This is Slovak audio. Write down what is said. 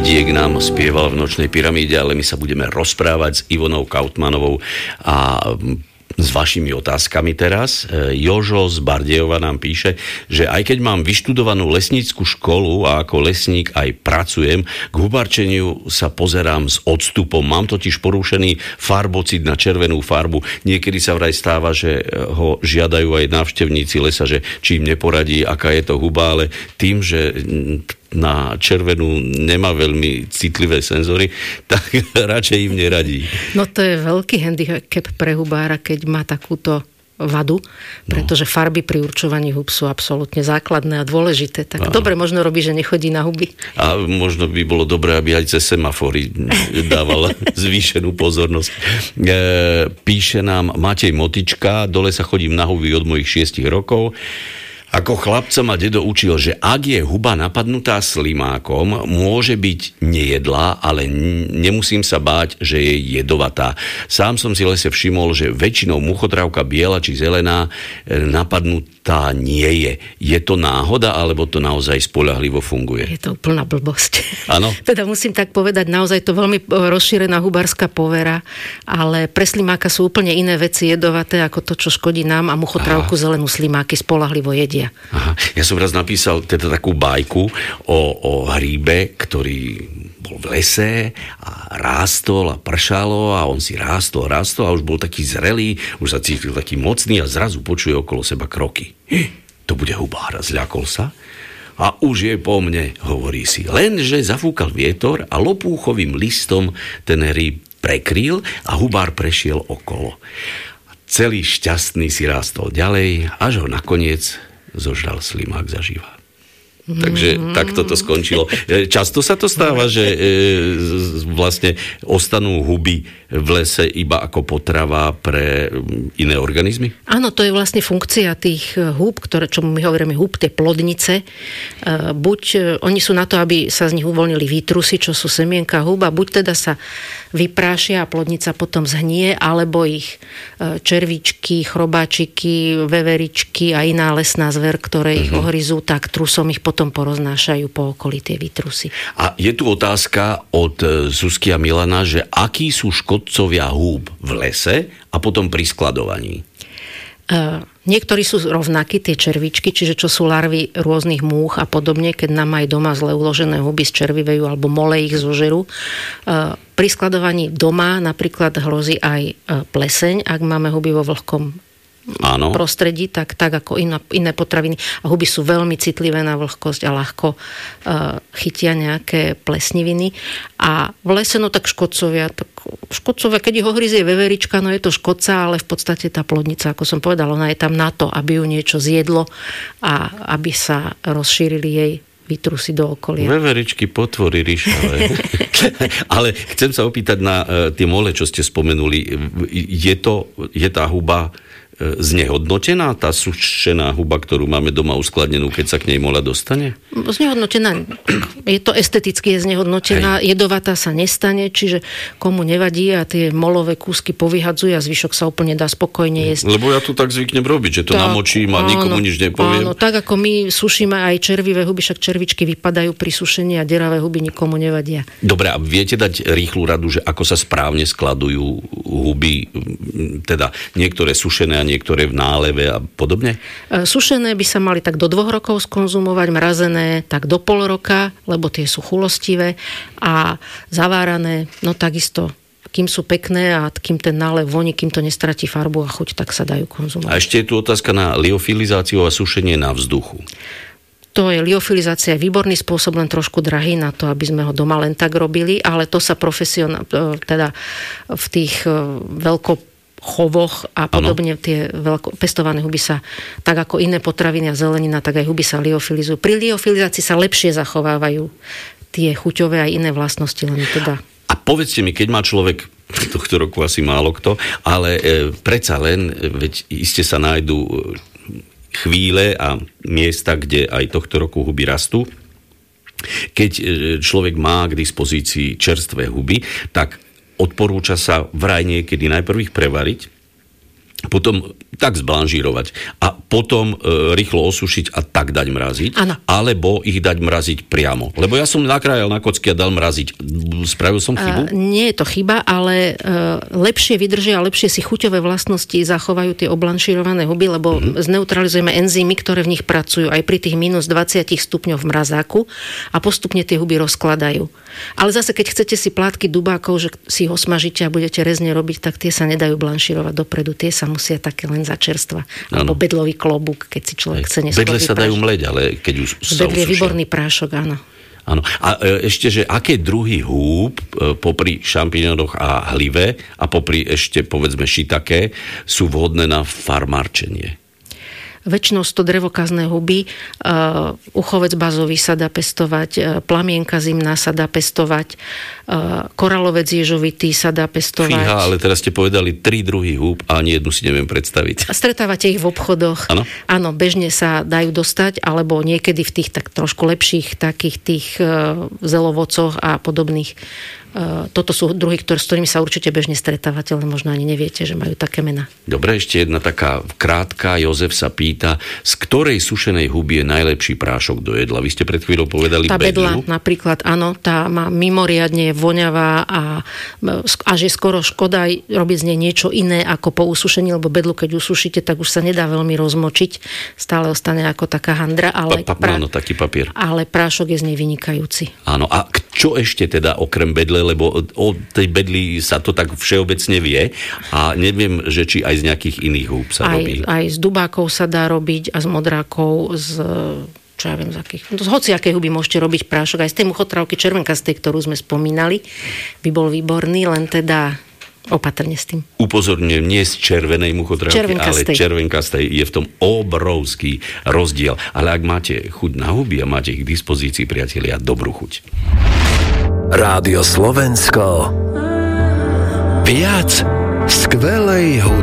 Didiek nám spieval v Nočnej pyramíde, ale my sa budeme rozprávať s Ivonou Kautmanovou a s vašimi otázkami teraz. Jožo z Bardejova nám píše, že aj keď mám vyštudovanú lesnícku školu a ako lesník aj pracujem, k hubarčeniu sa pozerám s odstupom. Mám totiž porušený farbocid na červenú farbu. Niekedy sa vraj stáva, že ho žiadajú aj návštevníci lesa, že či im neporadí, aká je to huba, ale tým, že na červenú nemá veľmi citlivé senzory, tak radšej im neradí. No to je veľký handicap pre hubára, keď má takúto vadu, pretože farby pri určovaní hub sú absolútne základné a dôležité. Tak dobre, možno robí, že nechodí na huby. A možno by bolo dobré, aby aj cez semafory dával zvýšenú pozornosť. Píše nám Matej Motička, dole sa chodím na huby od mojich 6 rokov. Ako chlapca ma dedo učil, že ak je huba napadnutá slimákom, môže byť nejedlá, ale nemusím sa báť, že je jedovatá. Sám som si lese všimol, že väčšinou muchotrávka biela či zelená napadnutá nie je. Je to náhoda, alebo to naozaj spoľahlivo funguje? Je to úplná blbosť. Áno? Teda musím tak povedať, naozaj to veľmi rozšírená hubárska povera, ale pre slimáka sú úplne iné veci jedovaté, ako to, čo škodí nám, a muchotrávku zelenú slimáky spoľahlivo jedia. Aha. Ja som raz napísal teda takú bajku o hríbe, ktorý bol v lese a rástol a pršalo a on si rástol a už bol taký zrelý, už sa cítil taký mocný a zrazu počuje okolo seba kroky. To bude hubár, zľakol sa a už je po mne, hovorí si. Lenže zafúkal vietor a lopúchovým listom ten hríb prekryl a hubár prešiel okolo. Celý šťastný si rástol ďalej, až ho nakoniec zožral slimák zaživa. Takže takto to skončilo. Často sa to stáva, že vlastne ostanú huby v lese iba ako potrava pre iné organizmy? Áno, to je vlastne funkcia tých húb, ktoré, čo my hovoríme húb, tie plodnice. Buď oni sú na to, aby sa z nich uvoľnili výtrusy, čo sú semienka húba, buď teda sa vyprášia a plodnica potom zhnie, alebo ich červíčky, chrobáčiky, veveričky a iná lesná zver, ktoré ich ohryzú, tak trusom ich potom poroznášajú po okolí tie výtrusy. A je tu otázka od Zuzky a Milana, že akí sú škodcovia húb v lese a potom pri skladovaní? Niektorí sú rovnakí, tie červíčky, čiže čo sú larvy rôznych múch a podobne, keď nám aj doma zle uložené huby zčervivejú alebo mole ich zožerú. Pri skladovaní doma napríklad hrozí aj pleseň, ak máme huby vo vlhkom prostredí, tak ako iné potraviny. A huby sú veľmi citlivé na vlhkosť a ľahko chytia nejaké plesniviny. A v lese, no tak škodcovia, keď ich ohryzie veverička, no je to škodca, ale v podstate tá plodnica, ako som povedala, ona je tam na to, aby ju niečo zjedlo a aby sa rozšírili jej vytrusy do okolia. Veveričky, potvory, ryšavé. Ale chcem sa opýtať na tie mole, čo ste spomenuli. Je tá huba znehodnotená, tá sušená huba, ktorú máme doma uskladnenú, keď sa k nej mola dostane? Znehodnotená, je to esteticky znehodnotená, jedovatá sa nestane, čiže komu nevadí a tie molové kúsky povyhadzuje a zvyšok sa úplne dá spokojne jesť. Lebo ja tu tak zvyknem robiť, že to namočím a nikomu nič nepoviem. Áno, tak ako my sušíme aj červivé huby, však červičky vypadajú pri sušení a deravé huby nikomu nevadia. Dobre, a viete dať rýchlu radu, že ako sa správne skladujú huby, teda niektoré sušené a niektoré v náleve a podobne? Sušené by sa mali tak do 2 rokov skonzumovať, mrazené tak do pol roka, lebo tie sú chulostivé, a zavárané, no takisto, kým sú pekné a kým ten nálev voní, kým to nestratí farbu a chuť, tak sa dajú konzumovať. A ešte je tu otázka na liofilizáciu a sušenie na vzduchu. To je liofilizácia, výborný spôsob, len trošku drahý na to, aby sme ho doma len tak robili, ale to sa teda v tých chovoch a podobne tie pestované huby sa, tak ako iné potraviny a zelenina, tak aj huby sa liofilizujú. Pri liofilizácii sa lepšie zachovávajú tie chuťové aj iné vlastnosti, len teda. A povedzte mi, keď má človek, tohto roku asi málo kto, ale predsa len, veď iste sa nájdu chvíle a miesta, kde aj tohto roku huby rastú. Keď človek má k dispozícii čerstvé huby, tak odporúča sa vraj niekedy najprv ich prevariť, potom tak zblanžírovať a potom rýchlo osušiť a tak dať mraziť, alebo ich dať mraziť priamo. Lebo ja som nakrájal na kocky a dal mraziť. Spravil som chybu? Nie je to chyba, ale lepšie vydržia a lepšie si chuťové vlastnosti zachovajú tie oblanšírované huby, lebo zneutralizujeme enzymy, ktoré v nich pracujú aj pri tých minus 20 stupňov v mrazáku a postupne tie huby rozkladajú. Ale zase, keď chcete si plátky dubákov, že si ho smažíte a budete rezne robiť, tak tie sa nedajú blanšírovať dopredu. Tie sa musia také len začerstva. Alebo bedlový klobúk, keď si človek chce neskôr bedle sa dajú mleť, ale keď už sa bedle je výborný prášok, áno. Áno. A ešte, že aké druhy húb popri šampiňonoch a hlive a popri ešte, povedzme, šitake sú vhodné na farmárčenie? Väčšinou to drevokazné huby, uchovec bazový sa dá pestovať, plamienka zimná sa dá pestovať, koralovec ježovitý sa dá pestovať. Fíha, ale teraz ste povedali 3 druhy húb a ani jednu si neviem predstaviť. Stretávate ich v obchodoch. Áno? Áno, bežne sa dajú dostať, alebo niekedy v tých tak trošku lepších takých tých zelovococh a podobných. Toto sú druhy, s ktorými sa určite bežne stretávate, ale možno ani neviete, že majú také mená. Dobre, ešte jedna taká krátka. Jozef sa pýta, z ktorej sušenej huby je najlepší prášok do jedla? Vy ste pred chvíľou povedali tá bedla napríklad, áno, tá má mimoriadne voňavá a že skoro škoda robiť z nej niečo iné ako po usušení, lebo bedlu, keď usušíte, tak už sa nedá veľmi rozmočiť. Stále ostane ako taká handra, ale áno, taký papier. Ale prášok je z nej vynikajúci. Áno, a čo ešte teda okrem bedle, lebo o tej bedli sa to tak všeobecne vie a neviem, že či aj z nejakých iných húb sa robí. Aj z dubákov sa dá robiť a z modrákov, čo ja viem, z hociakej huby môžete robiť prášok. Aj z tej muchotrávky červenkastej, ktorú sme spomínali, by bol výborný, len teda opatrne s tým. Upozorňujem, nie z červenej muchotrávky, ale červenkastej. Je v tom obrovský rozdiel. Ale ak máte chuť na huby a máte ich k dispozícii, priatelia, dobrú chuť. Rádio Slovensko. Viac skvelej hudby.